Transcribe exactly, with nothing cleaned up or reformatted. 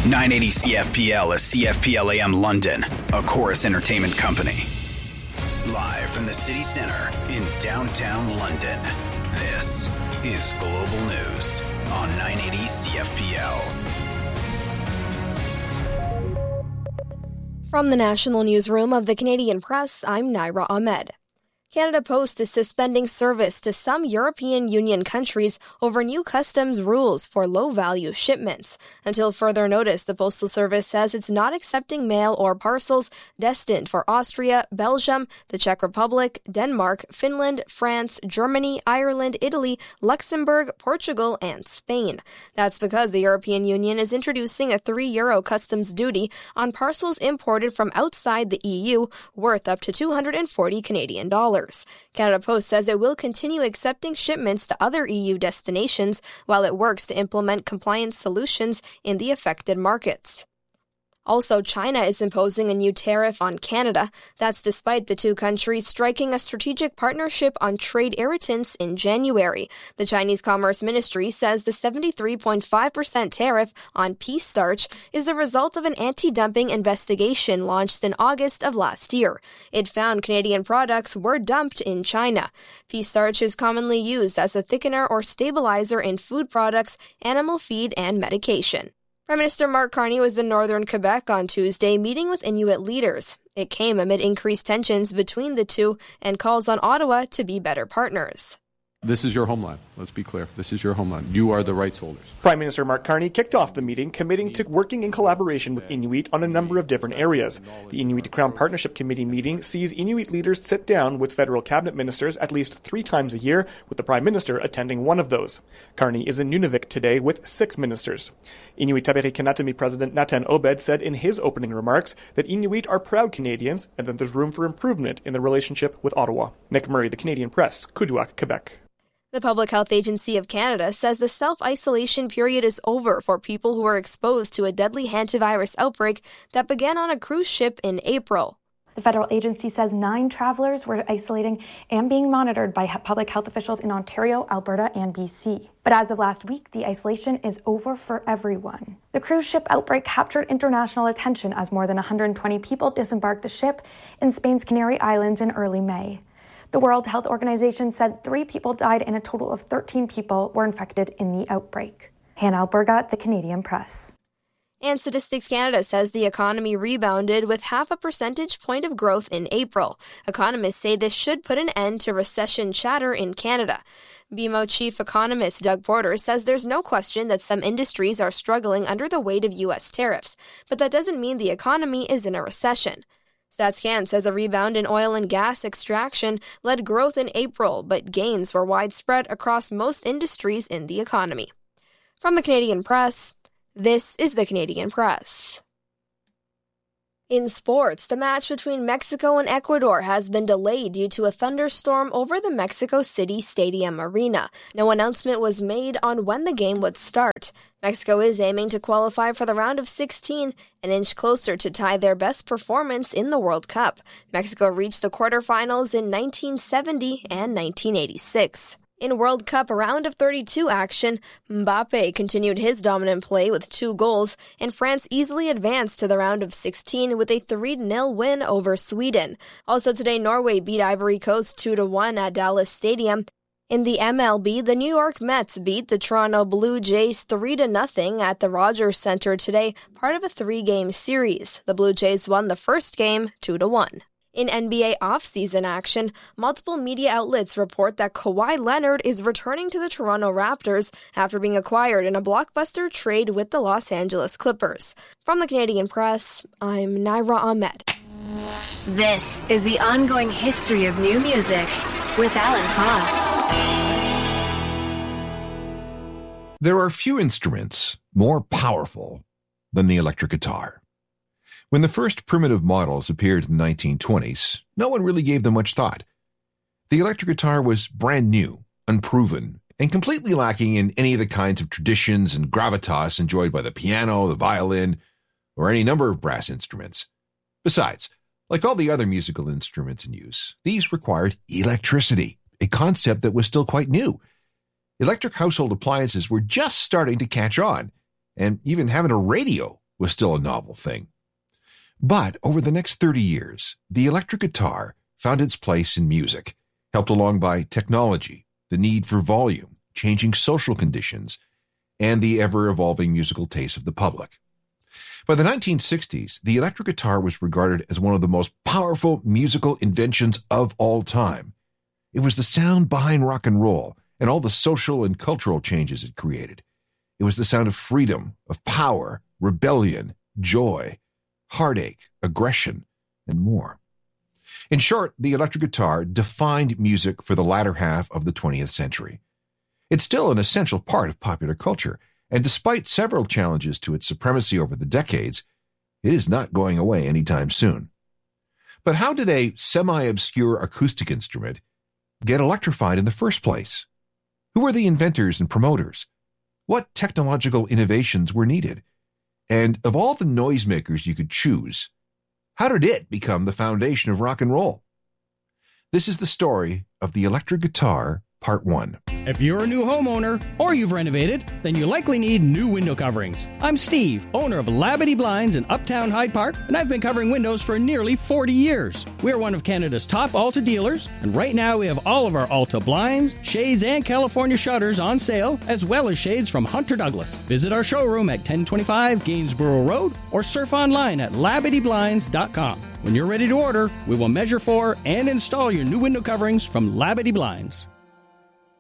nine eighty C F P L is C F P L A M London, a Chorus Entertainment company. Live from the city center in downtown London, this is Global News on nine eighty C F P L. From the National Newsroom of the Canadian Press, I'm Naira Ahmed. Canada Post is suspending service to some European Union countries over new customs rules for low-value shipments. Until further notice, the Postal Service says it's not accepting mail or parcels destined for Austria, Belgium, the Czech Republic, Denmark, Finland, France, Germany, Ireland, Italy, Luxembourg, Portugal, and Spain. That's because the European Union is introducing a three euro customs duty on parcels imported from outside the E U worth up to two hundred forty Canadian dollars. Canada Post says it will continue accepting shipments to other E U destinations while it works to implement compliance solutions in the affected markets. Also, China is imposing a new tariff on Canada. That's despite the two countries striking a strategic partnership on trade irritants in January. The Chinese Commerce Ministry says the seventy-three point five percent tariff on pea starch is the result of an anti-dumping investigation launched in August of last year. It found Canadian products were dumped in China. Pea starch is commonly used as a thickener or stabilizer in food products, animal feed, and medication. Prime Minister Mark Carney was in northern Quebec on Tuesday meeting with Inuit leaders. It came amid increased tensions between the two and calls on Ottawa to be better partners. This is your homeland. Let's be clear. This is your homeland. You are the rights holders. Prime Minister Mark Carney kicked off the meeting, committing to working in collaboration with Inuit on a number of different areas. The Inuit Crown Partnership Committee meeting sees Inuit leaders sit down with federal cabinet ministers at least three times a year, with the Prime Minister attending one of those. Carney is in Nunavik today with six ministers. Inuit Taberi-Kanatami President Natan Obed said in his opening remarks that Inuit are proud Canadians and that there's room for improvement in the relationship with Ottawa. Nick Murray, The Canadian Press, Kuujjuaq, Quebec. The Public Health Agency of Canada says the self-isolation period is over for people who were exposed to a deadly hantavirus outbreak that began on a cruise ship in April. The federal agency says nine travelers were isolating and being monitored by public health officials in Ontario, Alberta, and B C. But as of last week, the isolation is over for everyone. The cruise ship outbreak captured international attention as more than one hundred twenty people disembarked the ship in Spain's Canary Islands in early May. The World Health Organization said three people died and a total of thirteen people were infected in the outbreak. Hannah Alberga, The Canadian Press. And Statistics Canada says the economy rebounded with half a percentage point of growth in April. Economists say this should put an end to recession chatter in Canada. B M O chief economist Doug Porter says there's no question that some industries are struggling under the weight of U S tariffs, but that doesn't mean the economy is in a recession. StatsCan says a rebound in oil and gas extraction led growth in April, but gains were widespread across most industries in the economy. From the Canadian Press, this is the Canadian Press. In sports, the match between Mexico and Ecuador has been delayed due to a thunderstorm over the Mexico City Stadium arena. No announcement was made on when the game would start. Mexico is aiming to qualify for the round of sixteen, an inch closer to tie their best performance in the World Cup. Mexico reached the quarterfinals in nineteen seventy and nineteen eighty-six. In World Cup round of thirty-two action, Mbappe continued his dominant play with two goals, and France easily advanced to the round of sixteen with a three nil win over Sweden. Also today, Norway beat Ivory Coast two to one at Dallas Stadium. In the M L B, the New York Mets beat the Toronto Blue Jays three to nothing at the Rogers Center today, part of a three-game series. The Blue Jays won the first game two to one. In N B A offseason action, multiple media outlets report that Kawhi Leonard is returning to the Toronto Raptors after being acquired in a blockbuster trade with the Los Angeles Clippers. From the Canadian Press, I'm Naira Ahmed. This is the ongoing history of new music with Alan Cross. There are few instruments more powerful than the electric guitar. When the first primitive models appeared in the nineteen twenties, no one really gave them much thought. The electric guitar was brand new, unproven, and completely lacking in any of the kinds of traditions and gravitas enjoyed by the piano, the violin, or any number of brass instruments. Besides, like all the other musical instruments in use, these required electricity, a concept that was still quite new. Electric household appliances were just starting to catch on, and even having a radio was still a novel thing. But over the next thirty years, the electric guitar found its place in music, helped along by technology, the need for volume, changing social conditions, and the ever-evolving musical tastes of the public. By the nineteen sixties, the electric guitar was regarded as one of the most powerful musical inventions of all time. It was the sound behind rock and roll and all the social and cultural changes it created. It was the sound of freedom, of power, rebellion, joy, heartache, aggression, and more. In short, the electric guitar defined music for the latter half of the twentieth century. It's still an essential part of popular culture, and despite several challenges to its supremacy over the decades, it is not going away anytime soon. But how did a semi-obscure acoustic instrument get electrified in the first place? Who were the inventors and promoters? What technological innovations were needed? And of all the noisemakers you could choose, how did it become the foundation of rock and roll? This is the story of the electric guitar, Part one. If you're a new homeowner or you've renovated, then you likely need new window coverings. I'm Steve, owner of Labadee Blinds in Uptown Hyde Park, and I've been covering windows for nearly forty years. We're one of Canada's top Alta dealers, and right now we have all of our Alta blinds, shades, and California shutters on sale, as well as shades from Hunter Douglas. Visit our showroom at ten twenty-five Gainsborough Road or surf online at labadee blinds dot com. When you're ready to order, we will measure for and install your new window coverings from Labadee Blinds.